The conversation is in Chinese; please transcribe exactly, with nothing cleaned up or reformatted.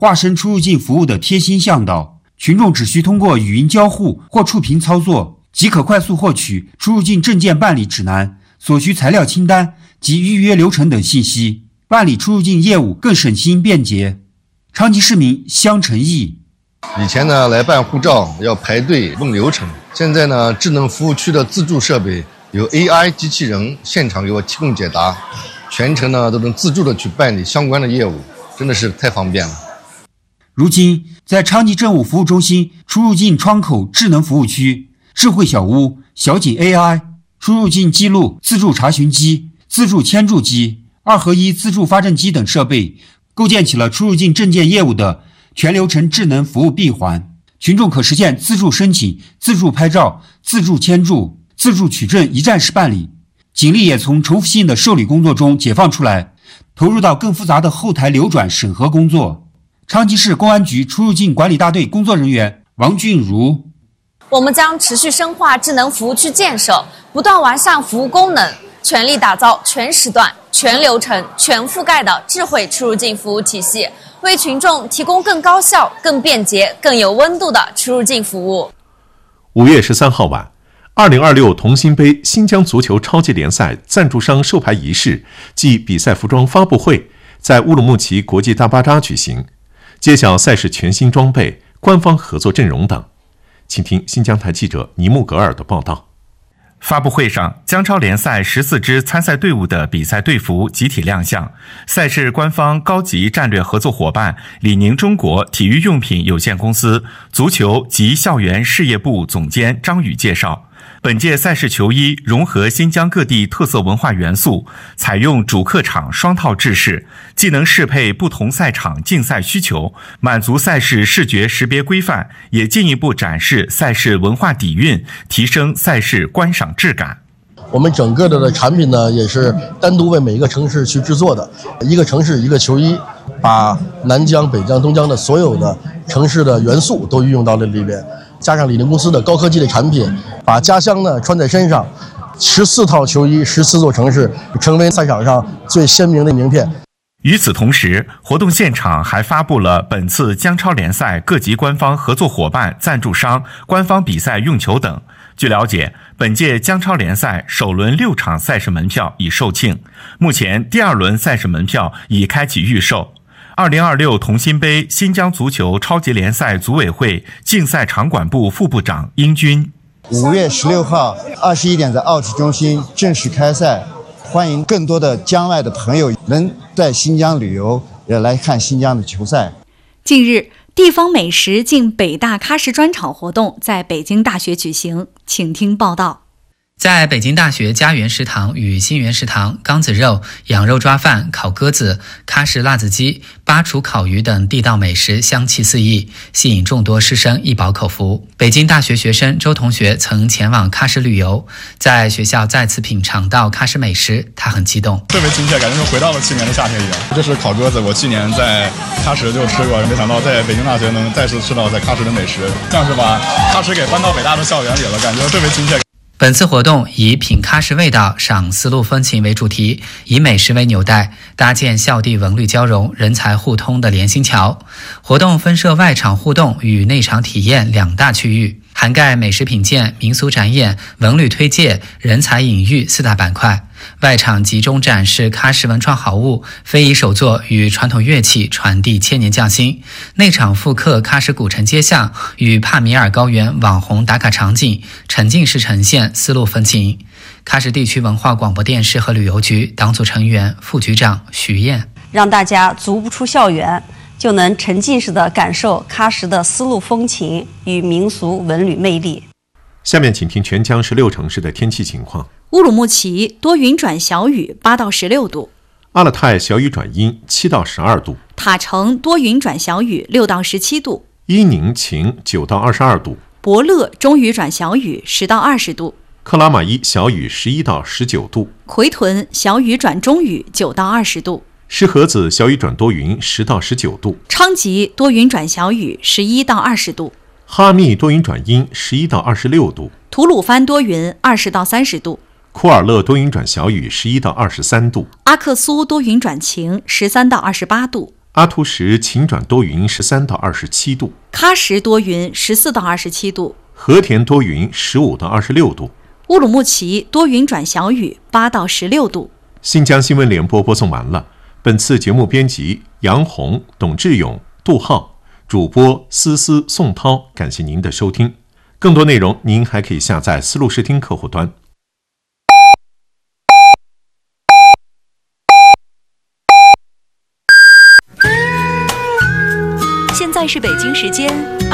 化身出入境服务的贴心向导，群众只需通过语音交互或触屏操作，即可快速获取出入境证件办理指南、所需材料清单及预约流程等信息，办理出入境业务更省心便捷。昌吉市民香成义： 以前呢，来办护照要排队问流程，现在呢，智能服务区的自助设备有 A I 机器人现场给我提供解答，全程呢都能自助的去办理相关的业务，真的是太方便了。 如今，在昌吉政务服务中心出入境窗口智能服务区、智慧小屋、小景 A I、出入境记录自助查询机、自助签注机、二合一自助发证机等设备，构建起了出入境证件业务的全流程智能服务闭环。群众可实现自助申请、自助拍照、自助签注、自助取证一站式办理，警力也从重复性的受理工作中解放出来，投入到更复杂的后台流转审核工作。昌吉市公安局出入境管理大队工作人员王俊如： 我们将持续深化智能服务区建设，不断完善服务功能，全力打造全时段、全流程、全覆盖的智慧出入境服务体系，为群众提供更高效、更便捷、更有温度的出入境服务。 五月十三号晚，二零二六同心杯新疆足球超级联赛赞助商授牌仪式暨比赛服装发布会在乌鲁木齐国际大巴扎举行，揭晓赛事全新装备、官方合作阵容等。请听新疆台记者尼木格尔的报道。 发布会上，疆超联赛十四支参赛队伍的比赛队服集体亮相。赛事官方高级战略合作伙伴李宁中国体育用品有限公司足球及校园事业部总监张宇介绍，本届赛事球衣融合新疆各地特色文化元素，采用主客场双套制式，既能适配不同赛场竞赛需求，满足赛事视觉识别规范，也进一步展示赛事文化底蕴，提升赛事观赏质感。 我们整个的产品呢，也是单独为每一个城市去制作的，一个城市一个球衣，把南疆、北疆、东疆的所有的城市的元素都运用到了里边，加上李宁公司的高科技的产品，把家乡呢穿在身上，十四套球衣，十四座城市，成为赛场上最鲜明的名片。 与此同时，活动现场还发布了本次疆超联赛各级官方合作伙伴、赞助商、官方比赛用球等。据了解，本届疆超联赛首轮六场赛事门票已售罄，目前第二轮赛事门票已开启预售。二零二六同心杯新疆足球超级联赛组委会竞赛场馆部副部长英军： 五月十六号二十一点在奥体中心正式开赛，欢迎更多的疆外的朋友能在新疆旅游，也来看新疆的球赛。 近日，地方美食进北大喀什专场活动在北京大学举行，请听报道。 在北京大学家园食堂与新园食堂，缸子肉、羊肉抓饭、烤鸽子、喀什辣子鸡、巴楚烤鱼等地道美食香气四溢，吸引众多师生一饱口福。北京大学学生周同学曾前往喀什旅游，在学校再次品尝到喀什美食，他很激动， 特别亲切，感觉是回到了去年的夏天一样。这是烤鸽子，我去年在喀什就吃过，没想到在北京大学能再次吃到在喀什的美食，像是把喀什给搬到北大的校园里了，感觉特别亲切。 本次活动以品喀什味道、赏丝路风情为主题，以美食为纽带，搭建校地文旅交融、人才互通的联心桥。活动分设外场互动与内场体验两大区域，涵盖美食品鉴、民俗展演、文旅推介、人才引育四大板块。外场集中展示喀什文创好物、非遗手作与传统乐器，传递千年匠心。内场复刻喀什古城街巷与帕米尔高原网红打卡场景，沉浸式呈现丝路风情。喀什地区文化广播电视和旅游局党组成员、副局长徐燕： 让大家足不出校园就能沉浸式的感受喀什的丝路风情与民俗文旅魅力。 下面请听全疆十六城市的天气情况。 乌鲁木齐多云转小雨，八到十六度； 阿勒泰小雨转阴，七到十二度； 塔城多云转小雨，六到十七度； 伊宁晴，九到二十二度； 博乐中雨转小雨，十到二十度； 克拉玛依小雨，十一到十九度； 奎屯小雨转中雨，九到二十度； 石河子小雨转多云，十到十九度； 昌吉多云转小雨，十一到二十度； 哈密多云转阴，十一到二十六度； 吐鲁番多云，二十到三十度； 库尔勒多云转小雨，十一到二十三度； 阿克苏多云转晴，十三到二十八度； 阿图什晴转多云十三到二十七度， 喀什多云十四到二十七度， 和田多云十五到二十六度， 乌鲁木齐多云转小雨八到十六度。 新疆新闻联播播送完了。本次节目编辑杨红、董志勇、杜浩，主播思思、宋涛。感谢您的收听。更多内容您还可以下载思路视听客户端。 现在是北京时间